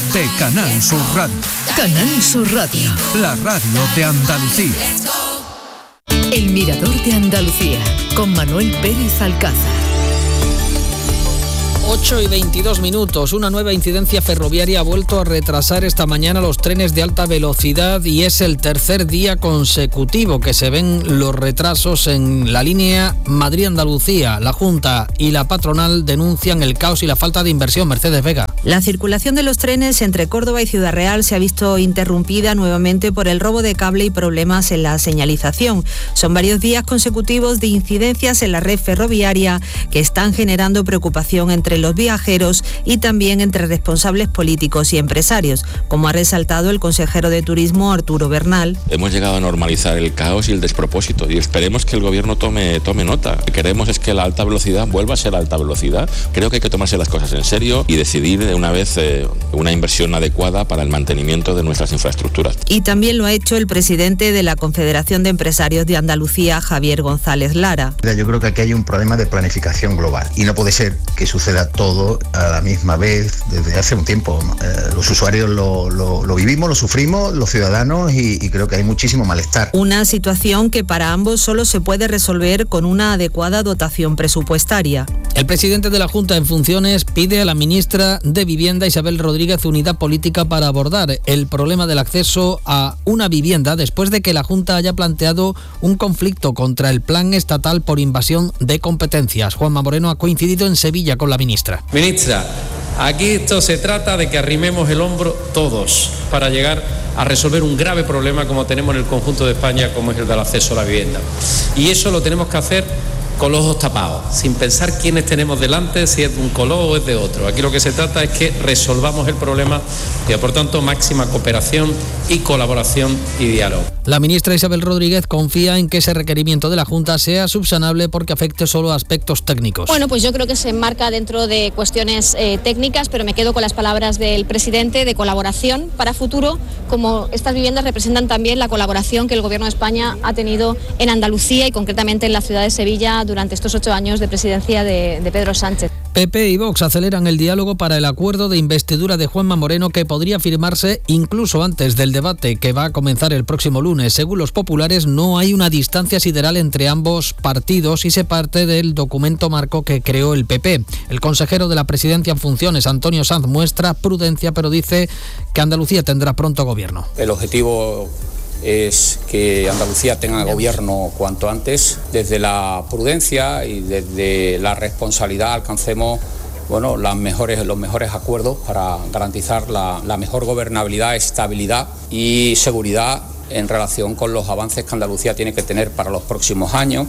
de Canal Sur Radio. Canal Sur Radio. La radio de Andalucía. El Mirador de Andalucía, con Manuel Pérez Alcázar. 8:22. Una nueva incidencia ferroviaria ha vuelto a retrasar esta mañana los trenes de alta velocidad y es el tercer día consecutivo que se ven los retrasos en la línea Madrid-Andalucía. La Junta y la patronal denuncian el caos y la falta de inversión. Mercedes Vega. La circulación de los trenes entre Córdoba y Ciudad Real se ha visto interrumpida nuevamente por el robo de cable y problemas en la señalización. Son varios días consecutivos de incidencias en la red ferroviaria que están generando preocupación entre los viajeros y también entre responsables políticos y empresarios, como ha resaltado el consejero de Turismo Arturo Bernal. Hemos llegado a normalizar el caos y el despropósito y esperemos que el gobierno tome nota. Lo que queremos es que la alta velocidad vuelva a ser alta velocidad. Creo que hay que tomarse las cosas en serio y decidir de una vez una inversión adecuada para el mantenimiento de nuestras infraestructuras. Y también lo ha hecho el presidente de la Confederación de Empresarios de Andalucía, Javier González Lara. Yo creo que aquí hay un problema de planificación global y no puede ser que suceda todo a la misma vez desde hace un tiempo. Los usuarios lo vivimos, lo sufrimos, los ciudadanos y creo que hay muchísimo malestar. Una situación que para ambos solo se puede resolver con una adecuada dotación presupuestaria. El presidente de la Junta en funciones pide a la ministra de Vivienda, Isabel Rodríguez, unidad política para abordar el problema del acceso a una vivienda después de que la Junta haya planteado un conflicto contra el plan estatal por invasión de competencias. Juanma Moreno ha coincidido en Sevilla con la ministra. Ministra, aquí esto se trata de que arrimemos el hombro todos para llegar a resolver un grave problema como tenemos en el conjunto de España, como es el del acceso a la vivienda. Y eso lo tenemos que hacer con los ojos tapados, sin pensar quiénes tenemos delante, si es de un color o es de otro. Aquí lo que se trata es que resolvamos el problema y, por tanto, máxima cooperación y colaboración y diálogo. La ministra Isabel Rodríguez confía en que ese requerimiento de la Junta sea subsanable porque afecte solo a aspectos técnicos. Bueno, pues yo creo que se enmarca dentro de cuestiones técnicas, pero me quedo con las palabras del presidente de colaboración para futuro, como estas viviendas representan también la colaboración que el Gobierno de España ha tenido en Andalucía y concretamente en la ciudad de Sevilla durante estos 8 años de presidencia de Pedro Sánchez. PP y Vox aceleran el diálogo para el acuerdo de investidura de Juanma Moreno que podría firmarse incluso antes del debate que va a comenzar el próximo lunes. Según los populares, no hay una distancia sideral entre ambos partidos y se parte del documento marco que creó el PP. El consejero de la presidencia en funciones, Antonio Sanz, muestra prudencia, pero dice que Andalucía tendrá pronto gobierno. El objetivo es que Andalucía tenga gobierno cuanto antes. Desde la prudencia y desde la responsabilidad alcancemos los mejores acuerdos para garantizar la mejor gobernabilidad, estabilidad y seguridad en relación con los avances que Andalucía tiene que tener para los próximos años.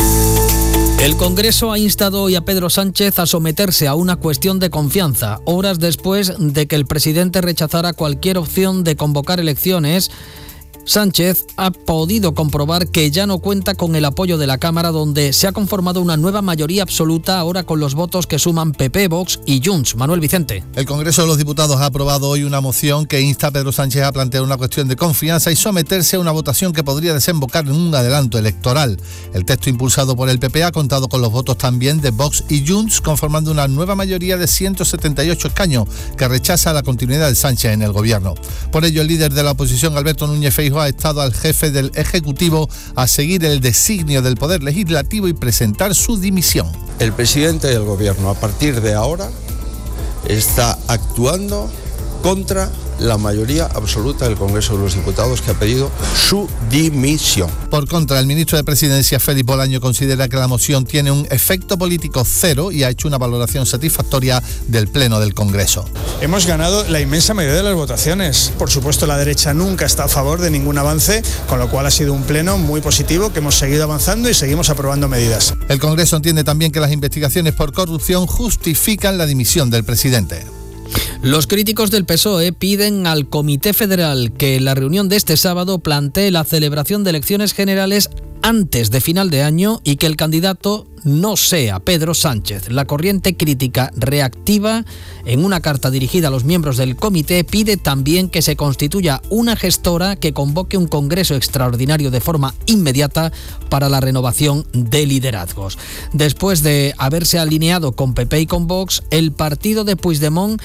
El Congreso ha instado hoy a Pedro Sánchez a someterse a una cuestión de confianza, horas después de que el presidente rechazara cualquier opción de convocar elecciones. Sánchez ha podido comprobar que ya no cuenta con el apoyo de la Cámara, donde se ha conformado una nueva mayoría absoluta, ahora con los votos que suman PP, Vox y Junts. Manuel Vicente. El Congreso de los Diputados ha aprobado hoy una moción que insta a Pedro Sánchez a plantear una cuestión de confianza y someterse a una votación que podría desembocar en un adelanto electoral. El texto impulsado por el PP ha contado con los votos también de Vox y Junts, conformando una nueva mayoría de 178 escaños que rechaza la continuidad de Sánchez en el gobierno. Por ello, el líder de la oposición, Alberto Núñez Feijóo, ha estado al jefe del Ejecutivo a seguir el designio del Poder Legislativo y presentar su dimisión. El presidente del Gobierno, a partir de ahora, está actuando contra la mayoría absoluta del Congreso de los Diputados, que ha pedido su dimisión. Por contra, el ministro de Presidencia, Félix Bolaño, considera que la moción tiene un efecto político cero y ha hecho una valoración satisfactoria del Pleno del Congreso. Hemos ganado la inmensa mayoría de las votaciones. Por supuesto, la derecha nunca está a favor de ningún avance, con lo cual ha sido un pleno muy positivo, que hemos seguido avanzando y seguimos aprobando medidas. El Congreso entiende también que las investigaciones por corrupción justifican la dimisión del presidente. Los críticos del PSOE piden al Comité Federal que en la reunión de este sábado plantee la celebración de elecciones generales antes de final de año y que el candidato no sea Pedro Sánchez. La corriente crítica reactiva, en una carta dirigida a los miembros del comité, pide también que se constituya una gestora que convoque un congreso extraordinario de forma inmediata para la renovación de liderazgos. Después de haberse alineado con PP y con Vox, el partido de Puigdemont ha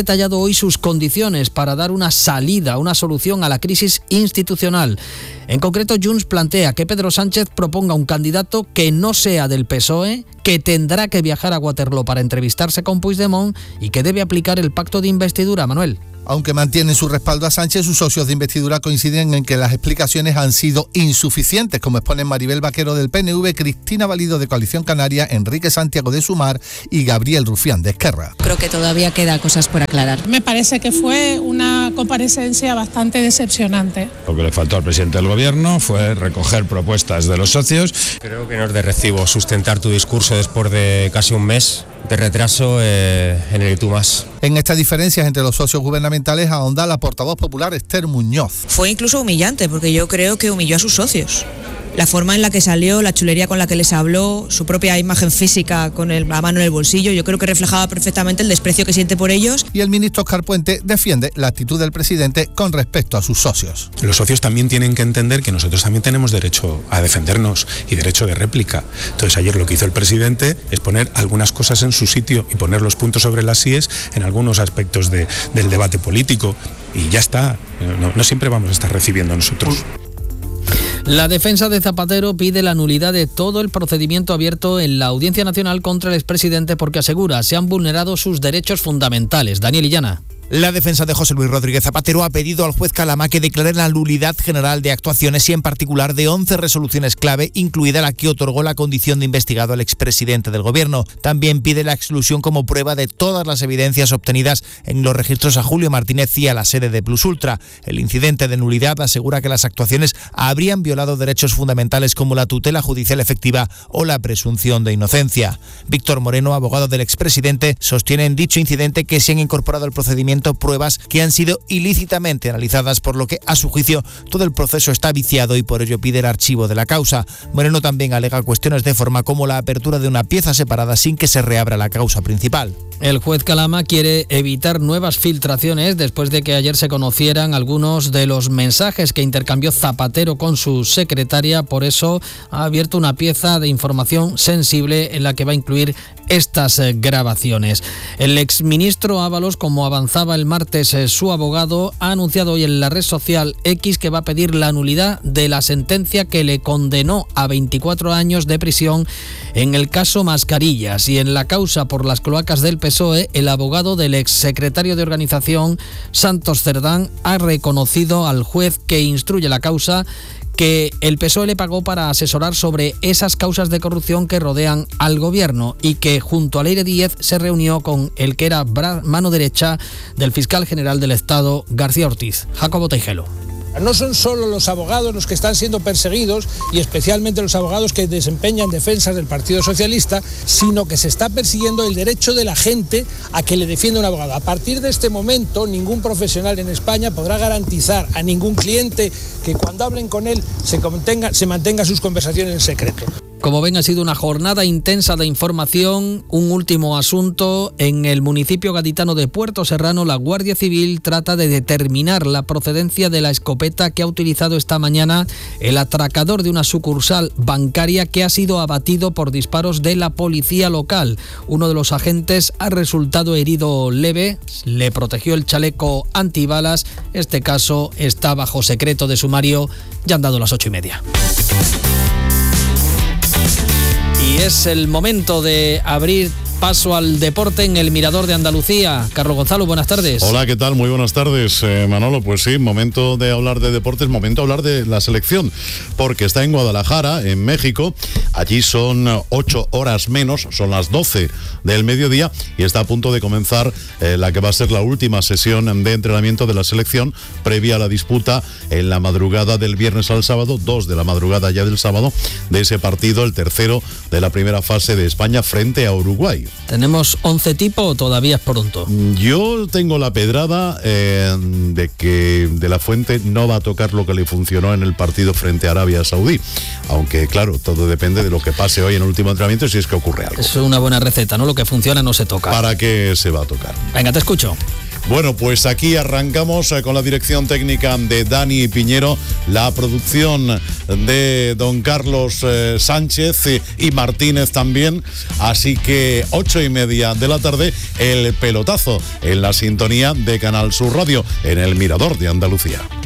detallado hoy sus condiciones para dar una salida, una solución a la crisis institucional. En concreto, Junts plantea que Pedro Sánchez proponga un candidato que no sea del PSOE, que tendrá que viajar a Waterloo para entrevistarse con Puigdemont y que debe aplicar el pacto de investidura, Manuel. Aunque mantienen su respaldo a Sánchez, sus socios de investidura coinciden en que las explicaciones han sido insuficientes, como exponen Maribel Vaquero del PNV, Cristina Valido de Coalición Canaria, Enrique Santiago de Sumar y Gabriel Rufián de Esquerra. Creo que todavía queda cosas por aclarar. Me parece que fue una comparecencia bastante decepcionante. Lo que le faltó al presidente del gobierno fue recoger propuestas de los socios. Creo que no es de recibo sustentar tu discurso después de casi un mes de retraso en el y tú más. En estas diferencias entre los socios gubernamentales ahonda la portavoz popular Esther Muñoz. Fue incluso humillante porque yo creo que humilló a sus socios. La forma en la que salió, la chulería con la que les habló, su propia imagen física con la mano en el bolsillo, yo creo que reflejaba perfectamente el desprecio que siente por ellos. Y el ministro Óscar Puente defiende la actitud del presidente con respecto a sus socios. Los socios también tienen que entender que nosotros también tenemos derecho a defendernos y derecho de réplica. Entonces ayer lo que hizo el presidente es poner algunas cosas en su sitio y poner los puntos sobre las íes en algunos aspectos del debate político. Y ya está, no siempre vamos a estar recibiendo nosotros. La defensa de Zapatero pide la nulidad de todo el procedimiento abierto en la Audiencia Nacional contra el expresidente porque asegura se han vulnerado sus derechos fundamentales. Daniel Illana. La defensa de José Luis Rodríguez Zapatero ha pedido al juez Calama que declare la nulidad general de actuaciones y en particular de 11 resoluciones clave, incluida la que otorgó la condición de investigado al expresidente del gobierno. También pide la exclusión como prueba de todas las evidencias obtenidas en los registros a Julio Martínez y a la sede de Plus Ultra. El incidente de nulidad asegura que las actuaciones habrían violado derechos fundamentales como la tutela judicial efectiva o la presunción de inocencia. Víctor Moreno, abogado del expresidente, sostiene en dicho incidente que se han incorporado al procedimiento pruebas que han sido ilícitamente analizadas, por lo que, a su juicio, todo el proceso está viciado y por ello pide el archivo de la causa. Moreno también alega cuestiones de forma como la apertura de una pieza separada sin que se reabra la causa principal. El juez Calama quiere evitar nuevas filtraciones después de que ayer se conocieran algunos de los mensajes que intercambió Zapatero con su secretaria. Por eso ha abierto una pieza de información sensible en la que va a incluir estas grabaciones. El exministro Ábalos, como avanzaba el martes su abogado, ha anunciado hoy en la red social X que va a pedir la nulidad de la sentencia que le condenó a 24 años de prisión en el caso Mascarillas. Y en la causa por las cloacas del PSOE, el abogado del exsecretario de Organización, Santos Cerdán, ha reconocido al juez que instruye la causa que el PSOE le pagó para asesorar sobre esas causas de corrupción que rodean al gobierno y que junto a Leire Díez se reunió con el que era mano derecha del fiscal general del Estado, García Ortiz. Jacobo Teijelo. No son solo los abogados los que están siendo perseguidos y especialmente los abogados que desempeñan defensas del Partido Socialista, sino que se está persiguiendo el derecho de la gente a que le defienda un abogado. A partir de este momento, ningún profesional en España podrá garantizar a ningún cliente que cuando hablen con él se mantenga sus conversaciones en secreto. Como ven, ha sido una jornada intensa de información. Un último asunto. En el municipio gaditano de Puerto Serrano, la Guardia Civil trata de determinar la procedencia de la escopeta que ha utilizado esta mañana el atracador de una sucursal bancaria que ha sido abatido por disparos de la policía local. Uno de los agentes ha resultado herido leve, le protegió el chaleco antibalas. Este caso está bajo secreto de sumario. Ya han dado las 8:30. Y es el momento de abrir paso al deporte en el Mirador de Andalucía. Carlos Gonzalo, buenas tardes. Hola, ¿qué tal? Muy buenas tardes, Manolo. Pues sí, momento de hablar de deportes, momento de hablar de la selección, porque está en Guadalajara, en México. Allí son 8 horas menos, son las 12 del mediodía y está a punto de comenzar la que va a ser la última sesión de entrenamiento de la selección previa a la disputa en la madrugada del viernes al sábado, 2 de la madrugada ya del sábado, de ese partido, el tercero de la primera fase de España frente a Uruguay. ¿Tenemos 11 tipo o todavía es pronto? Yo tengo la pedrada de que De la Fuente no va a tocar lo que le funcionó en el partido frente a Arabia Saudí. Aunque, claro, todo depende de lo que pase hoy en el último entrenamiento y si es que ocurre algo. Es una buena receta, ¿no? Lo que funciona no se toca. ¿Para qué se va a tocar? Venga, te escucho. Bueno, pues aquí arrancamos con la dirección técnica de Dani Piñero, la producción de don Carlos Sánchez y Martínez también. Así que 8:30 de la tarde, el pelotazo en la sintonía de Canal Sur Radio, en el Mirador de Andalucía.